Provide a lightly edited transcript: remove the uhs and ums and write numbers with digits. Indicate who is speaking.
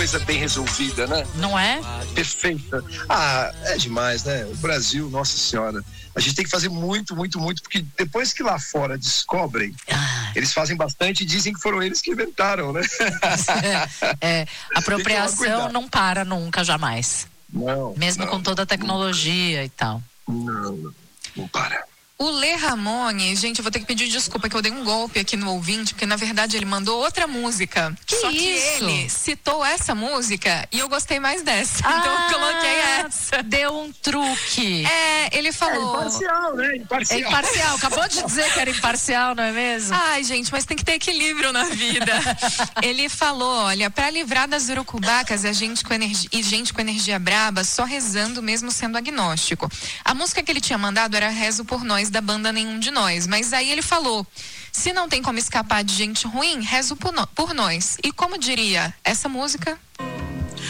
Speaker 1: coisa bem resolvida, né?
Speaker 2: Não é?
Speaker 1: Perfeita. É demais, né? O Brasil, nossa senhora. A gente tem que fazer muito, muito, muito, porque depois que lá fora descobrem, eles fazem bastante e dizem que foram eles que inventaram, né?
Speaker 2: Apropriação não para nunca, jamais.
Speaker 1: Não.
Speaker 2: Mesmo com toda a tecnologia e tal.
Speaker 1: Não para.
Speaker 3: O Lê Ramone, gente, eu vou ter que pedir desculpa que eu dei um golpe aqui no ouvinte, porque na verdade ele mandou outra música. Só que ele citou essa música e eu gostei mais dessa. Então eu coloquei essa.
Speaker 2: Deu um truque.
Speaker 3: Ele falou.
Speaker 1: Imparcial, né?
Speaker 2: É imparcial. Acabou de dizer que era imparcial, não é mesmo?
Speaker 3: Ai, gente, mas tem que ter equilíbrio na vida. Ele falou, olha, pra livrar das urucubacas e gente com energia braba, só rezando mesmo sendo agnóstico. A música que ele tinha mandado era Rezo por Nós, da banda Nenhum de Nós, mas aí ele falou: se não tem como escapar de gente ruim, rezo por nós. E como diria essa música?